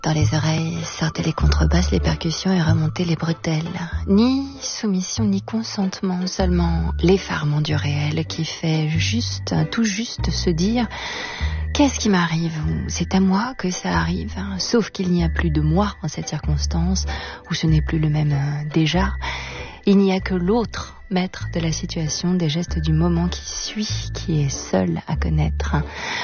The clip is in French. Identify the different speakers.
Speaker 1: Dans les oreilles sortaient les contrebasses, les percussions et remontaient les bretelles. Ni soumission ni consentement, seulement l'effarement du réel qui fait juste, tout juste se dire « Qu'est-ce qui m'arrive ? C'est à moi que ça arrive, sauf qu'il n'y a plus de moi en cette circonstance, où ce n'est plus le même déjà. Il n'y a que l'autre maître de la situation, des gestes du moment qui suit, qui est seul à connaître. »